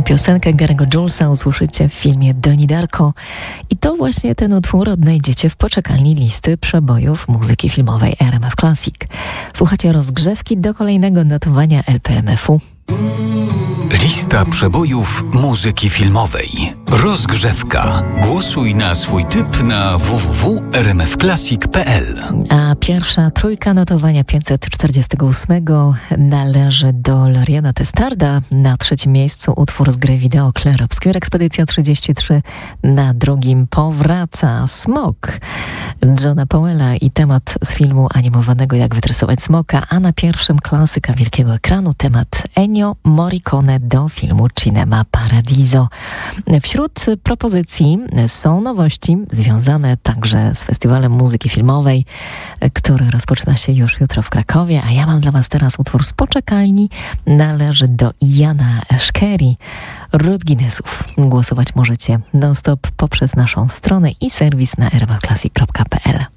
Piosenkę Gary'ego Julesa usłyszycie w filmie Donnie Darko i to właśnie ten utwór odnajdziecie w poczekalni listy przebojów muzyki filmowej RMF Classic. Słuchacie rozgrzewki do kolejnego notowania LPMF-u. Lista przebojów muzyki filmowej. Rozgrzewka. Głosuj na swój typ na www.rmfclassic.pl. A pierwsza trójka notowania 548 należy do Loriana Testarda. Na trzecim miejscu utwór z gry wideo Clair Obscure Ekspedycja 33. Na drugim powraca Smok Johna Powella i temat z filmu animowanego Jak wytresować smoka, a na pierwszym klasyka wielkiego ekranu temat Ennio Morricone do filmu Cinema Paradiso. Wśród propozycji są nowości związane także z Festiwalem Muzyki Filmowej, który rozpoczyna się już jutro w Krakowie, a ja mam dla Was teraz utwór z poczekalni. Należy do Iana Szkeri, Ród Guinnessów. Głosować możecie non-stop poprzez naszą stronę i serwis na rmfclassic.pl.